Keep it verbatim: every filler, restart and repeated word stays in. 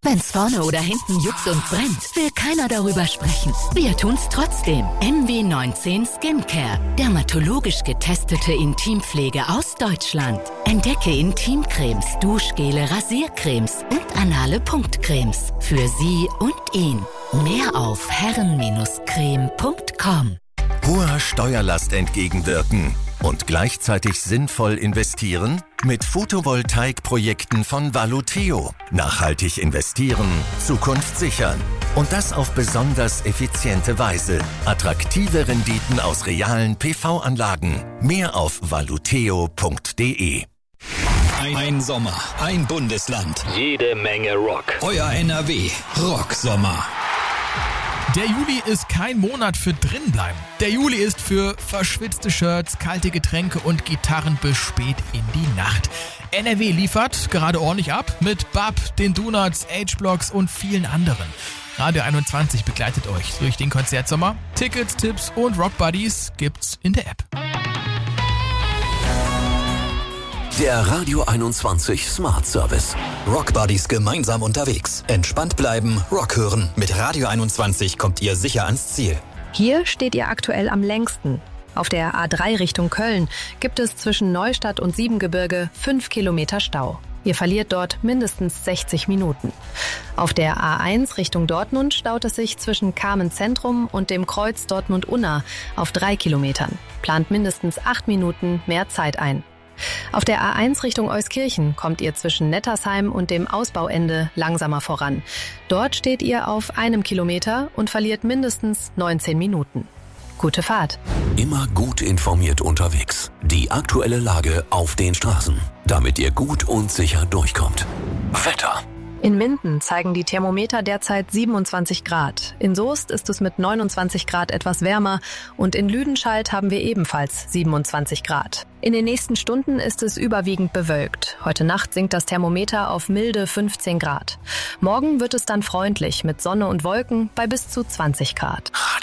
Wenn's vorne oder hinten juckt und brennt, will keiner darüber sprechen. Wir tun's trotzdem. M W neunzehn Skincare. Dermatologisch getestete Intimpflege aus Deutschland. Entdecke Intimcremes, Duschgele, Rasiercremes und anale Punktcremes. Für Sie und ihn. Mehr auf herren creme punkt com. Hoher Steuerlast entgegenwirken und gleichzeitig sinnvoll investieren? Mit Photovoltaikprojekten von Valuteo. Nachhaltig investieren, Zukunft sichern. Und das auf besonders effiziente Weise. Attraktive Renditen aus realen P V-Anlagen. Mehr auf valuteo punkt de. Ein, ein Sommer, ein Bundesland. Jede Menge Rock. Euer N R W Rocksommer. Der Juli ist kein Monat für drinbleiben. Der Juli ist für verschwitzte Shirts, kalte Getränke und Gitarren bis spät in die Nacht. N R W liefert gerade ordentlich ab mit B A P, den Donuts, H-Blocks und vielen anderen. Radio einundzwanzig begleitet euch durch den Konzertsommer. Tickets, Tipps und Rock Buddies gibt's in der App. Der Radio einundzwanzig Smart Service. Rock Buddies gemeinsam unterwegs. Entspannt bleiben, Rock hören. Mit Radio einundzwanzig kommt ihr sicher ans Ziel. Hier steht ihr aktuell am längsten. Auf der A drei Richtung Köln gibt es zwischen Neustadt und Siebengebirge fünf Kilometer Stau. Ihr verliert dort mindestens sechzig Minuten. Auf der A eins Richtung Dortmund staut es sich zwischen Kamen Zentrum und dem Kreuz Dortmund-Unna auf drei Kilometern. Plant mindestens acht Minuten mehr Zeit ein. Auf der A eins Richtung Euskirchen kommt ihr zwischen Nettersheim und dem Ausbauende langsamer voran. Dort steht ihr auf einem Kilometer und verliert mindestens neunzehn Minuten. Gute Fahrt. Immer gut informiert unterwegs. Die aktuelle Lage auf den Straßen, damit ihr gut und sicher durchkommt. Wetter. In Minden zeigen die Thermometer derzeit siebenundzwanzig Grad. In Soest ist es mit neunundzwanzig Grad etwas wärmer und in Lüdenscheid haben wir ebenfalls siebenundzwanzig Grad. In den nächsten Stunden ist es überwiegend bewölkt. Heute Nacht sinkt das Thermometer auf milde fünfzehn Grad. Morgen wird es dann freundlich mit Sonne und Wolken bei bis zu zwanzig Grad.